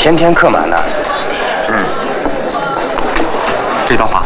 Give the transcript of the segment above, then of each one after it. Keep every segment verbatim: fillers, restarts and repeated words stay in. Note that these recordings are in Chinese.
天天客满呢。嗯，这段话。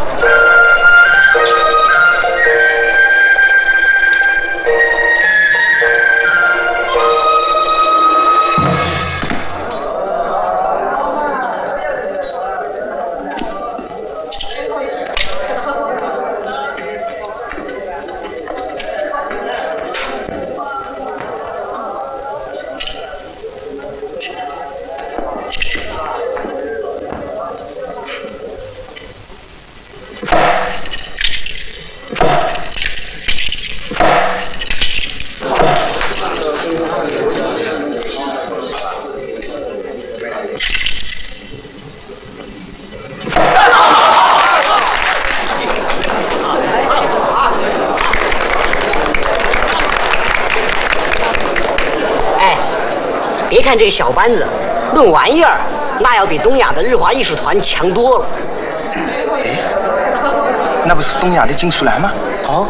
别看这个小班子，论玩意儿，那要比东亚的日华艺术团强多了。 哎，那不是东亚的金淑兰吗？ 哦，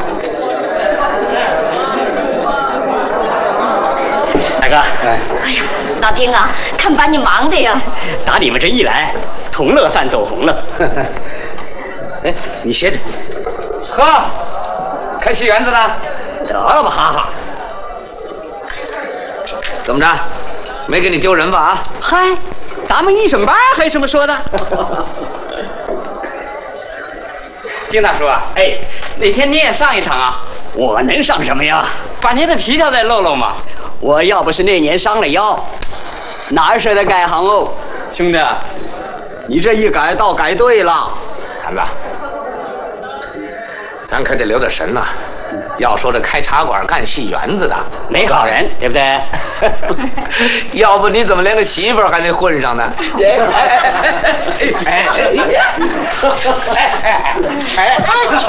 大哥，哎， 哎呀，老丁啊，看把你忙的呀！ 打你们这一来，同乐散走红了。 哎，你歇着。 呵，开戏园子呢？ 得了吧，哈哈。 怎么着？ 没给你丢人吧？啊！ 嗨，咱们一省班还有什么说的？ 丁大叔啊，哎，哪天你也上一场啊？ 我能上什么呀？ 把您的皮条再露露嘛。 我要不是那年伤了腰，哪舍得改行哦？ 兄弟，你这一改倒改对了。 坛子，咱可得留点神呐。 要说这开茶馆干戏园子的没好人，对不对？ 要不你怎么连个媳妇儿还没混上呢？哎哎哎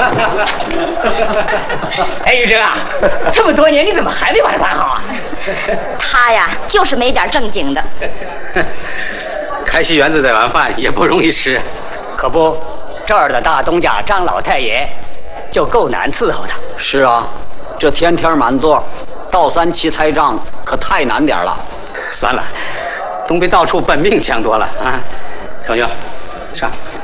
哎，玉珍啊，这么多年你怎么还没把它办好啊？ 他呀，就是没点正经的。 开戏园子这碗饭也不容易吃， 可不，这儿的大东家张老太爷。 就够难伺候的。 是啊，这天天满座，倒三七猜账可太难点了。 算了，总比到处奔命强多了啊！小兄，上。